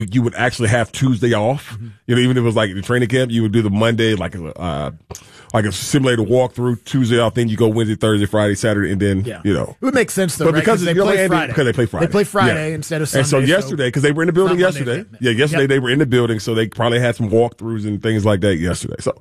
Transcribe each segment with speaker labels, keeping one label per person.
Speaker 1: you would actually have Tuesday off. You know, even if it was like the training camp, you would do the Monday like a simulated walkthrough. Tuesday off, then you go Wednesday, Thursday, Friday, Saturday, and then you know
Speaker 2: it would make sense though,
Speaker 1: but
Speaker 2: right?
Speaker 1: because
Speaker 2: they play Friday.
Speaker 1: Because they play Friday.
Speaker 2: They play Friday instead of Sunday.
Speaker 1: And so yesterday, because they were in the building yesterday. Yesterday they were in the building, so they probably had some walkthroughs and things like that yesterday. So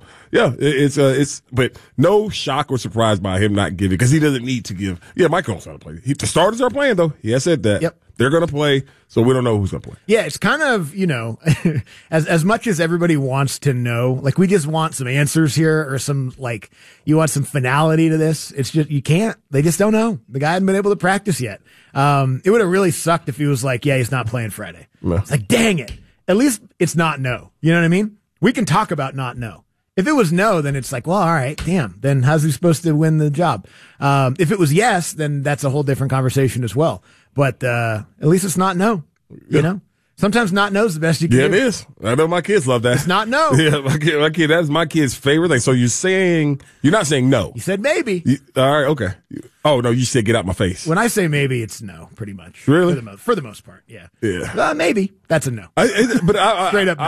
Speaker 1: it's but no shock or surprise by him not giving because he doesn't need to give. Yeah, Michael knows how to play. The starters are playing though. He has said that.
Speaker 2: Yep.
Speaker 1: They're going to play, so we don't know who's going to play.
Speaker 2: Yeah, it's kind of, you know, as much as everybody wants to know, like we just want some answers here or some, like, you want some finality to this. It's just, you can't. They just don't know. The guy hadn't been able to practice yet. It would have really sucked if he was like, yeah, he's not playing Friday. No. It's like, dang it. At least it's not no. You know what I mean? We can talk about not no. If it was no, then it's like, well, all right, damn. Then how's he supposed to win the job? If it was yes, then that's a whole different conversation as well. But at least it's not no. You know? Sometimes not no is the best you can do.
Speaker 1: Yeah, it is. I know my kids love that.
Speaker 2: It's not no.
Speaker 1: Yeah, my kid, that's my kid's favorite thing. So you're not saying no.
Speaker 2: You said maybe.
Speaker 1: All right, okay. Oh, no, you said get out my face.
Speaker 2: When I say maybe, it's no, pretty much.
Speaker 1: Really?
Speaker 2: For the most part, yeah.
Speaker 1: Yeah.
Speaker 2: Maybe. That's a no.
Speaker 1: But
Speaker 2: Straight up no.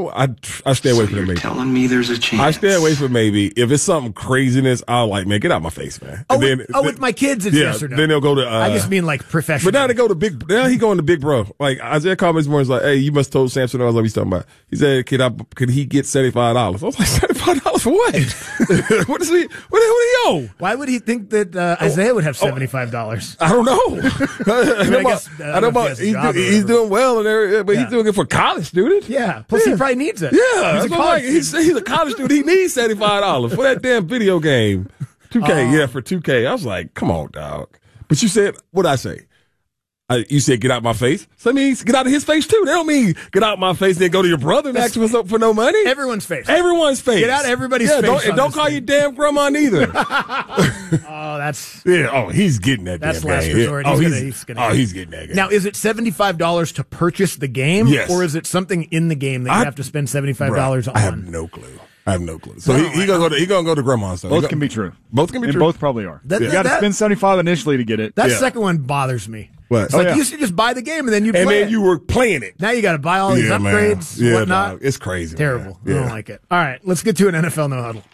Speaker 1: I stay away from the maybe.
Speaker 3: Telling me there's a chance.
Speaker 1: I stay away from maybe. If it's something craziness, I'll like, man, get out my face, man.
Speaker 2: With my kids, it's yes or no.
Speaker 1: Then they'll go to,
Speaker 2: I just mean like professional.
Speaker 1: But now they go to now he going to big bro. Like Isaiah called me this morning, he's like, hey, you must told Samson, I was like, he's talking about. He said, could he get $75? I was like, $75 for what? What does he owe?
Speaker 2: Why would he think that Isaiah would have $75?
Speaker 1: I don't know. I don't know. He's doing well, but he's doing it for college student.
Speaker 2: Yeah. Plus, he probably needs it.
Speaker 1: Yeah. He's a college student. He needs $75 for that damn video game. 2K. For 2K. I was like, come on, dog. But you said, what'd I say? You said get out my face. So that means get out of his face too. That don't mean get out my face, then go to your brother and ask for no money.
Speaker 2: Everyone's face.
Speaker 1: Everyone's face.
Speaker 2: Get out of everybody's face.
Speaker 1: Don't call your damn grandma neither.
Speaker 2: That's
Speaker 1: he's getting that.
Speaker 2: That's
Speaker 1: damn
Speaker 2: last
Speaker 1: game.
Speaker 2: resort.
Speaker 1: He's getting that game.
Speaker 2: Now, is it $75 to purchase the game?
Speaker 1: Yes.
Speaker 2: Or is it something in the game that you have to spend $75 on?
Speaker 1: I have no clue. So he gonna go to grandma's.
Speaker 4: Both can be true.
Speaker 1: Both can be true.
Speaker 4: Both probably are. You got to spend $75 initially to get it.
Speaker 2: That second one bothers me.
Speaker 1: What?
Speaker 2: It's like you used to just buy the game and then you play
Speaker 1: and then
Speaker 2: it.
Speaker 1: you were playing it.
Speaker 2: Now you got to buy all these upgrades, whatnot.
Speaker 1: Dog. It's crazy.
Speaker 2: Terrible. I don't like it. All right, let's get to an NFL No Huddle.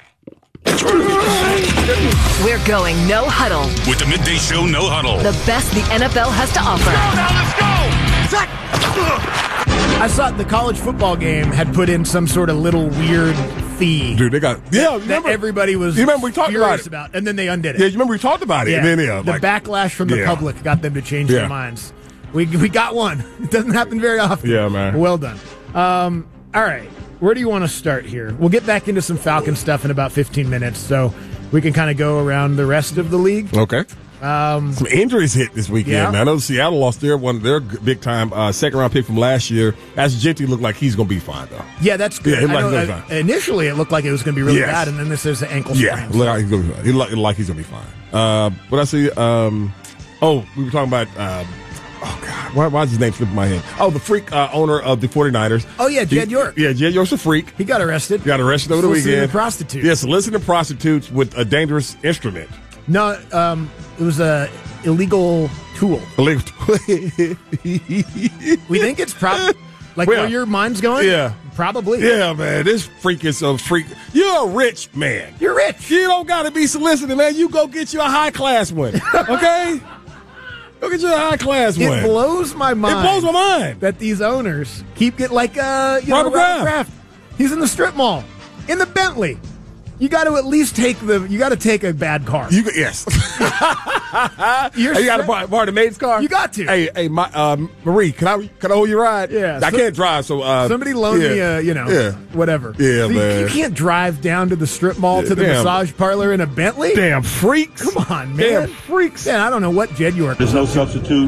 Speaker 5: We're going No Huddle
Speaker 6: with the Midday Show No Huddle.
Speaker 5: The best the NFL has to offer.
Speaker 6: Let's go!
Speaker 2: I saw the college football game had put in some sort of little weird fee.
Speaker 1: Dude, they got
Speaker 2: that everybody was
Speaker 1: we talked
Speaker 2: about, and then they undid it.
Speaker 1: Yeah, you remember we talked about it.
Speaker 2: Yeah.
Speaker 1: And then,
Speaker 2: the backlash from the public got them to change their minds. We got one. It doesn't happen very often.
Speaker 1: Yeah, man.
Speaker 2: Well done. All right, where do you want to start here? We'll get back into some Falcon stuff in about 15 minutes, so we can kind of go around the rest of the league.
Speaker 1: Okay. Some injuries hit this weekend, man. I know Seattle lost one of their big-time second-round pick from last year. As Gentry looked like he's going to be fine, though.
Speaker 2: Yeah, that's good. Initially, it looked like it was going to be really bad, and then this is an ankle sprain.
Speaker 1: Yeah, looked like he's going to be fine. He looked like he's going to be fine. What I see, we were talking about, why is his name slipping my head? Oh, the freak owner of the 49ers.
Speaker 2: Oh, yeah, Jed York.
Speaker 1: Yeah, Jed York's a freak.
Speaker 2: He got arrested.
Speaker 1: Over the weekend.
Speaker 2: Soliciting prostitutes.
Speaker 1: Yeah, soliciting prostitutes with a dangerous instrument.
Speaker 2: No, it was a illegal tool. We think it's probably where your mind's going.
Speaker 1: Yeah,
Speaker 2: probably.
Speaker 1: Yeah, man, this freak is a freak. You're a rich man.
Speaker 2: You're rich.
Speaker 1: You don't got to be soliciting, man. You go get you a high class one, okay? Go get you a high class one.
Speaker 2: It blows my mind.
Speaker 1: It blows my mind
Speaker 2: that these owners keep getting Robert Kraft. He's in the strip mall in the Bentley. You got to at least take a bad car.
Speaker 1: Yes. You got to borrow the maid's car.
Speaker 2: You got to.
Speaker 1: Hey, Marie, can I hold your ride?
Speaker 2: Yeah.
Speaker 1: I can't drive, so
Speaker 2: somebody loan me whatever.
Speaker 1: Yeah,
Speaker 2: so
Speaker 1: man.
Speaker 2: You can't drive down to the strip mall to the massage parlor in a Bentley.
Speaker 1: Damn freaks.
Speaker 2: Come on, man.
Speaker 1: Damn freaks.
Speaker 2: Man, I don't know what Jed York.
Speaker 7: There's no substitute